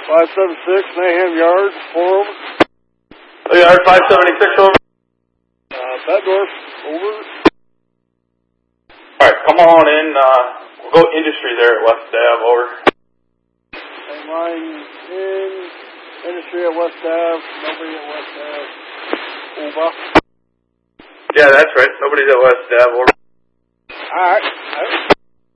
576 Mayhem Yard, 4 over. Yard 576 over. Bettendorf, over. Alright, come on in. We'll go industry there at West Ave, over. Same line in. Industry at West Ave. Nobody at West Ave. Over. Yeah, that's right. Nobody's at West Ave, over. Alright.